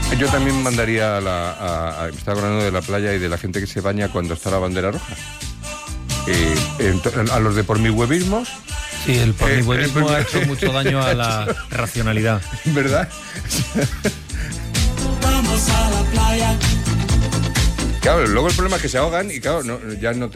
Yo también mandaría me estaba hablando de la playa y de la gente que se baña cuando está la bandera roja. A los de por mi huevismos. Sí, el pornihuevismo ha hecho mucho daño a la racionalidad. ¿Verdad? Vamos a la playa. Claro, luego el problema es que se ahogan y claro, ya no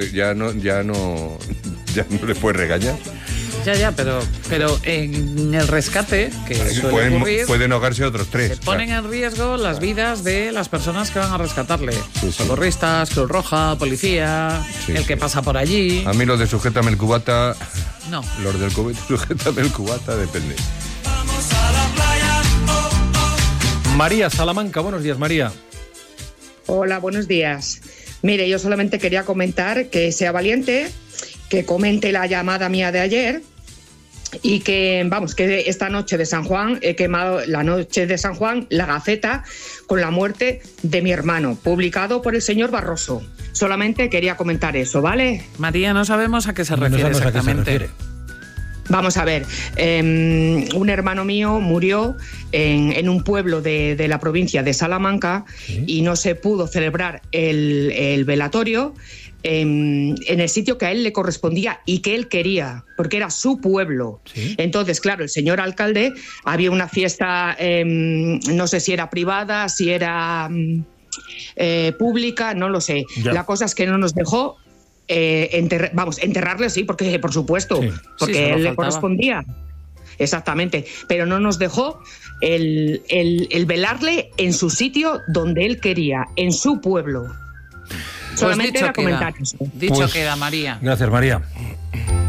les puedes regañar. Ya, pero en el rescate, que suele ocurrir, pueden ahogarse otros 3. se ponen en riesgo las vidas de las personas que van a rescatarle. Socorristas, Cruz Roja, policía, el que pasa por allí. A mí los de sujétame el cubata... No. Los del sujétame el cubata depende. Vamos a la playa. María Salamanca, buenos días, María. Hola, buenos días. Mire, yo solamente quería comentar que sea valiente, que comente la llamada mía de ayer y que esta noche de San Juan he quemado la noche de San Juan la Gaceta con la muerte de mi hermano, publicado por el señor Barroso. Solamente quería comentar eso, ¿vale? María, no sabemos a qué se refiere exactamente. Vamos a ver, un hermano mío murió en un pueblo de la provincia de Salamanca y no se pudo celebrar el velatorio en el sitio que a él le correspondía y que él quería, porque era su pueblo. ¿Sí? Entonces, claro, el señor alcalde, había una fiesta, no sé si era privada, si era pública, no lo sé. Ya. La cosa es que no nos dejó enterrarle, sí, porque por supuesto, porque a él le correspondía. Exactamente, pero no nos dejó el velarle en su sitio donde él quería, en su pueblo. Pues solamente era comentar eso. Dicho queda, María. Gracias, María.